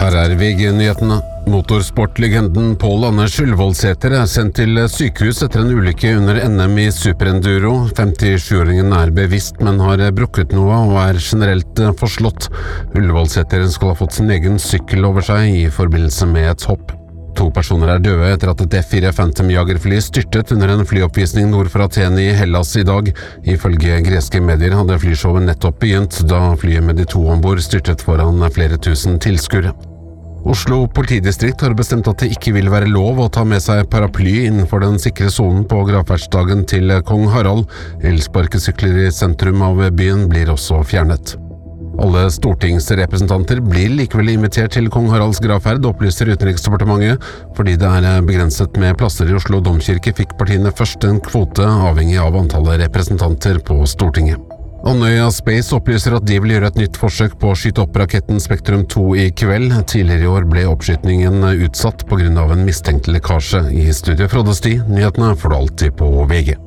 Her VG-nyhetene. Motorsportlegenden Pål Anders Ullevålsæter sendt til sykehus etter en ulykke under NM i superenduro. 57-åringen bevisst, men har brukket noe og generelt forslått. Ullevålsæter skal ha fått sin egen sykkel over seg i forbindelse med et hopp. 2 personer døde etter at et F4 Phantom jagerfly styrtet under en flyoppvisning nord for Aten i Hellas i dag. Ifølge greske medier hadde flyshowet nettopp begynt, da flyet med de 2 ombord styrtet foran flere tusen tilskuere. Oslo politidistrikt har bestemt at det ikke vil være lov å ta med seg paraply innenfor den sikre sonen på gravferdsdagen til kong Harald. Elsparkesykler i sentrum av byen blir også fjernet. Alle stortingsrepresentanter blir likevel invitert til kong Haralds gravferd, opplyser Utenriksdepartementet. Fordi det begrenset med plasser i Oslo domkirke, fikk partiene først en kvote avhengig av antallet representanter på Stortinget. Andøya Space opplyser at de vil gjøre et nytt forsøk på å skyte opp raketten Spektrum 2 i kveld. Tidligere i år ble oppskytningen utsatt på grunn av en mistenkt lekkasje. I studio Frode Sti, nyhetene får du alltid på VG.